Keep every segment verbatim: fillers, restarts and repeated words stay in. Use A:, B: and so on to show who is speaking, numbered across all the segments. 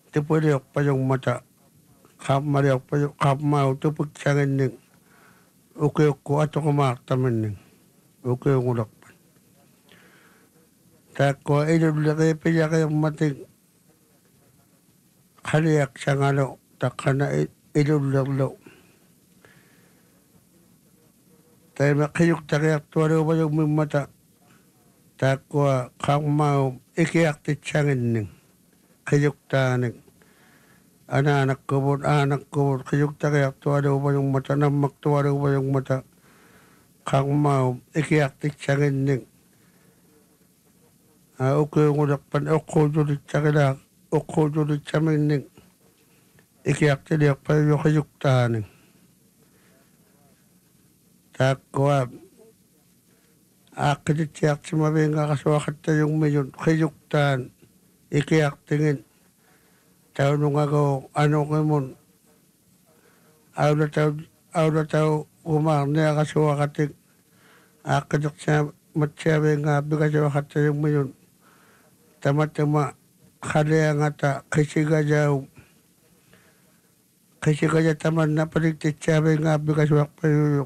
A: teporiok payong mata kap mariok payong kap mau tepuk cangen ning uke ko ato ko mak tamen ning uke ngulak tak ko ilo lagi pijak yang mati khaliak sangalo tak kana ilo laglo tay makiyuk takyak tuwaro payong mimata tak ko kap mau ikiyak ti cangen ning kiyuk taning anak-anak kubur, anak kubur, kayuk tagayak tuwada upa yung mata, namak tuwada upa yung mata, kang mau, ikiaktik sangin ning, uko yung udakpan, uko julit sakilak, uko julit samin ning, ikiaktik liyak pa yung kayuk tahaning. Takwa, akitit siyak simabi nga kaswakat tayong mayon, kayuk tahan, ikiaktingin, tao nung ako, ano ko mo, aw na tao, aw na tao, umang niya kasuwa kating, akadak siya, matsabi nga, bigasuwa katayong mayon, tama-tama, kaliya nga ta, kisiga jaw, kisiga jaw taman na paligtit sabi nga, bigasuwa payuyok,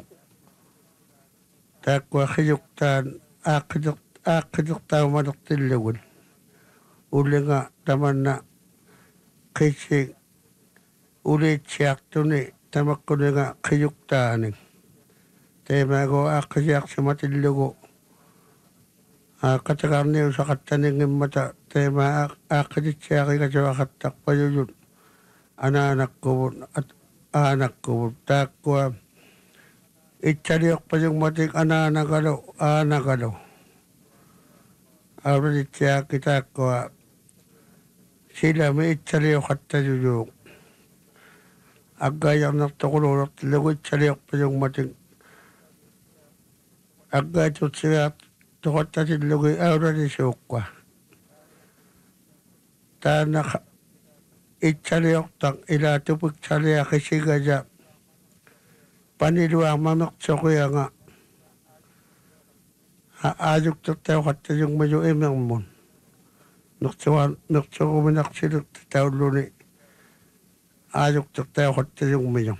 A: takwa kiyuk taan, akadak, akadak tao manak tilawin, uli nga, taman na, kisi, uli siyak tuni, tamak ko nga kayuk taaning. Tema ko akasiyak sa matilugo. Katakar niyo sa kataning mata. Tema akasit siya kay kasawa katak payuyun. Anak ko at anak ko. Takwa. Itsaliyok pa yung matik anak alo. Anak alo. Awalit siya kita ko. Sila may itsaliyok at tayuyok. Agay ang nagtakulurot, lagod sa liyak pa yung mating. Agay ito siya, tukot na sinlugay, aura ni Sukwa. Tana ka, itsaliyok tang ilatupag sa liyak isiga dya. Paniluwa mamakso ko ya nga. Haayok to tayo kata yung mayo imang mon. Naksawan, naksawa minaksilok tayo luni. Ayok tayo kata yung mayong.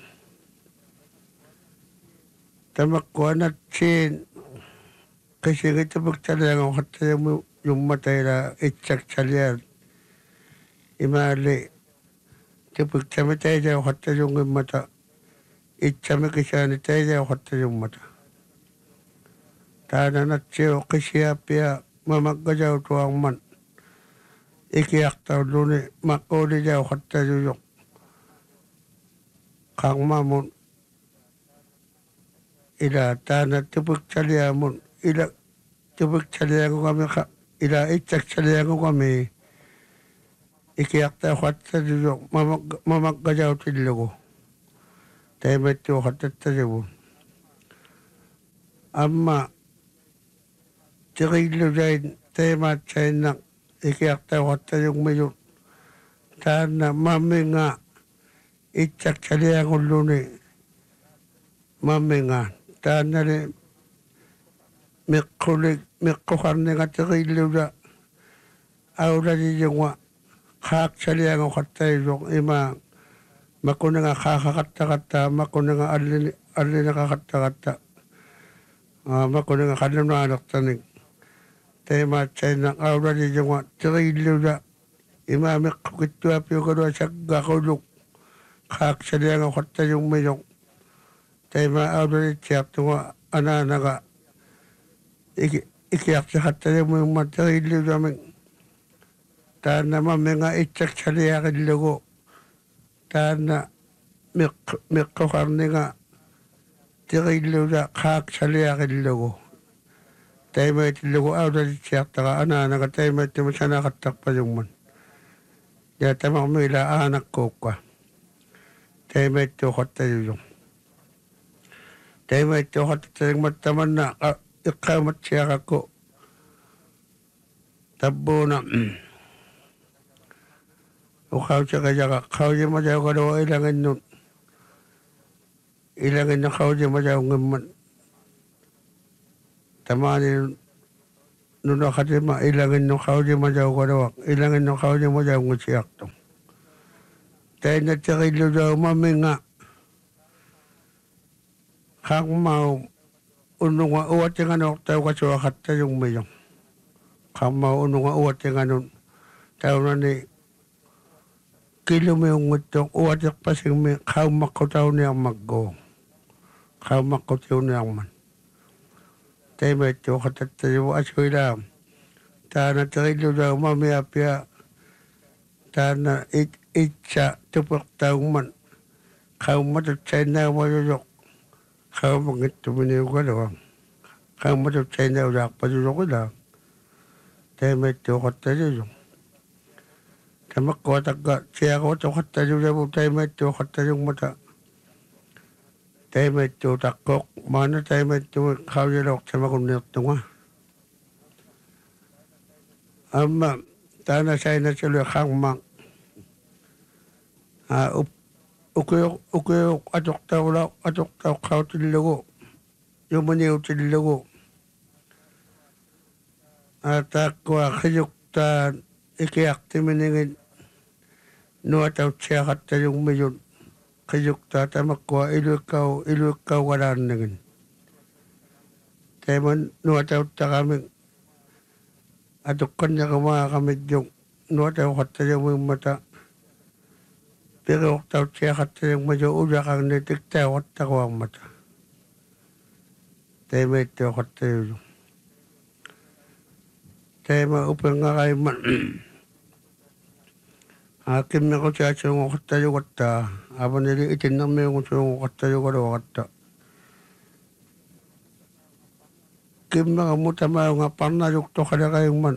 A: Tamak ko na chin. Kasi ito pagtalang kata yung, yung matay na itsak salyan. Imali. Ito pagtami tayo kata yung mata. Itsami kasi tayo kata yung mata. Tana na siyo kasi apya mamagajaw tuwang man. Ikiyak tao luni. Makuli jaw kata yung kang mamon ila tana tupuk salya mon ila tupuk salya ko kami ka ila itsak salya ko kami ikiyak tayo kata yung mamagajaw tilugo tayo may tiyo kata tayo amma tigilo dyan tayo matsayin na ikiyak tayo kata yung mayon tana mami nga itsak salya ko luni mami nga tana rin mikulig mikukarni nga tigilo na aula di yung wa kak salya ko katay yung ima makuna nga kakakata-kata makuna nga alin alin na kakata-kata uh, makuna nga kalam na anak tanig tayo matay ng aula di yung wa tigilo na ima mikukitwa piyo ka doon sa gakulog kak salya ko katay yung mayong tayo maaudit siya tunga ananaga iki ikiyak siya katay yung matigilo namin tahan naman mga itsak salya kilugo tahan na mikukarni nga tigilo na kak salya kilugo tayo may tilugo audit siya taga ananaga tayo may timusa nakatakpa yung man kaya tayo mamila anak ko ka tayo may tukot tayo yung. Tayo may tukot tayo mataman na ikamat siya ako. Tabo na. Ukaw siya kaya ka. Kaw siya masayaw ka daw ilangin nun. Ilangin na kaw siya masayaw ngayon. Tamanin nun nakatima ilangin nung kaw siya masayaw ka daw. Ilangin nung kaw siya masayaw ng siyak to. tayo na tsakilo daw maminga. Kang mau ununga uwat yung ano tayo kasuwakat tayong mayong. Kang mau ununga uwat yung ano tayo na ni kilo mo yung utong uwat yung pasing may kaumak ko tayo niyang maggo. Kaumak ko tayo niyang man. Tayo may ito katat tayo asoy lang. Tayo na tsakilo daw mamiyapya. Tayo na it itcha tupak tayo man. Kaumat at tayo na mayuyok. Kau mengit tumini ko lang. Kau mo to China udak pa dito ko lang. Tayo may tukot tayo yung. Tayo makotak ka. Siya ko tukot tayo yung. Tayo may tukot tayo yung mata. Tayo may tutak ko. Mana tayo may tukot. Kau yung lok sa makunit tunga. Ama. Tayo na siya na sila kang mang. Ah, up. Ukuyok, ukuyok, atok tao lang, atok tao kao tililago. Yung maniw tililago. At ako, kayok ta, ikiyak timiningin. Nuwa tao tsiyakat ta yung mayon. Kayok ta, tamak ko, ilo ikaw, ilo ikaw walaan nangin. Tayo man, nuwa tao ta kami. Atok kanya ka mga kami yung, nuwa tao kata yung mata. Pero tao siya kata yung medyo uyak ang nitik tayo at ako ang mata. Tayo may ito kata yun. Tayo maupang nga kayo man. Akim na ko siya siya yung kata yung kata. Aba nili itin na may yung siya yung kata yung kata. Kim na ka mutama yung nga panayok to kada kayong man.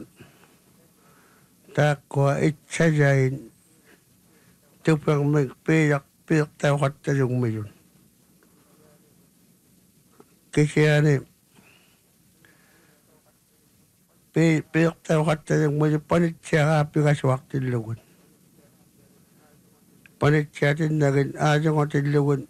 A: Tako itsa jayin. Tupang magpiyak, piyak tayo kata yung mayon. Kasi yan eh, piyak tayo kata yung mayon, panit siya kapi ka sa waktin lugon. Panit siya tinagin, adyang waktin lugon.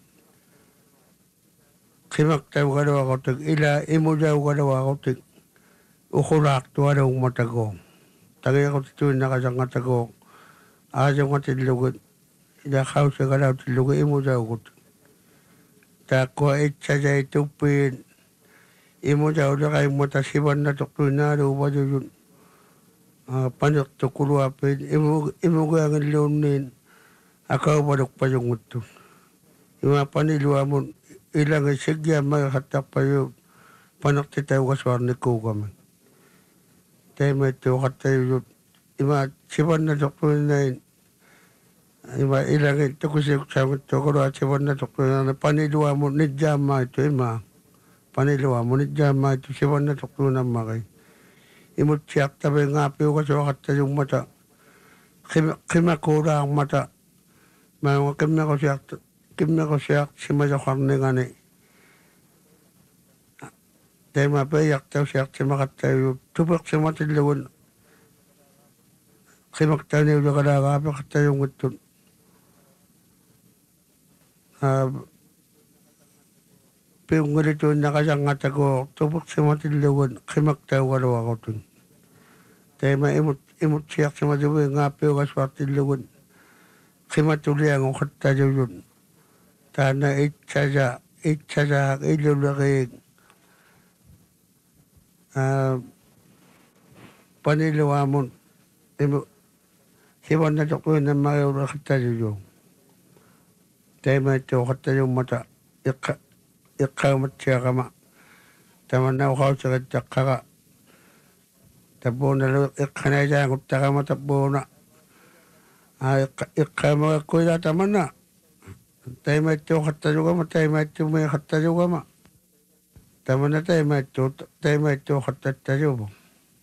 A: Kimak tayo ka daw ako tig, ila, imo daw ka daw ako tig, ukulak tuwa daw matagong. Tagay ako tituin na kasang matagong, adyang waktin lugon. Ida kau segala tilugu imu jauh. Tak kau itcha jai tupin. Imu jauh dah kai mata siban na tok na ru baju jun. Panjak tukulu apin. Imu imu gua ngelunin. Akau baduk pajung mutu. Imu apa ni luar mun ilang segi ama hatta payu panak tita waswar ni ku kami. Tema tu hatta yut. Imu siban na tok na Ima ilang ito ko siya sabi ito ko doon siya na ito na paniluwa mo ni Jama ito ima. Paniluwa mo ni Jama ito siya na ito na makay. Imut siyak tabi nga piyo ka siya kata yung mata. Kima kura ang mata. Mga kima ko siyak, kima ko siyak si Maja Karne nga ni. Dahil mapayak tayo siyak si makata yung tupak si matilawan. Kima kata niyo yung kadagabi kata yung ito. Uh, Pero ngalito nakasangat ako, tupok sa matilawan, kimak tayo ka daw ako dun. Tayo maimot, imot siyak sa matilawan, nga pero ka sa matilawan. Kimatuli ang ukat tayo yun. Tayo na itsaja, itsaja, ilulaki. Uh, panilawa mo, imot, siwan na ito na mayroon tayo yun. Tayo may ito kata yung mata, ika, ikamat siya kama. Taman na ukaw sa kata kaka. Tabo na lang, ikanay siya, kung taka matabo na. Ikamat ko yung taman na. Tayo may ito kata yung kama, tayo may ito may kata yung kama. Taman na tayo may ito, tayo may ito kata tayo mo.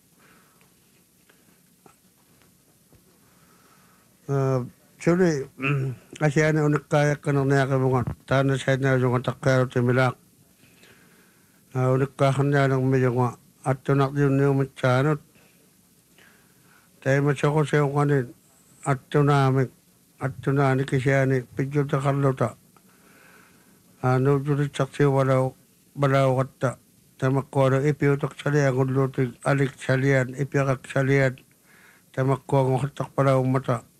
A: Uh, Suli, kasi ano unik kaya ka nang naya ka mga tanah sa na yung takero timilak. Unik ka kanya ng medyo nga at tunak yun yung matsanot. Tayo matsako sa yung kanin at tunamik at tunani kasi ani pidyo ta karlota. Ano dito saksi walaw balaw kata. Tamak ko ang ipiyutak saliyan kung lutig alik saliyan ipiyakak saliyan. Tamak ko ang katak pala mata.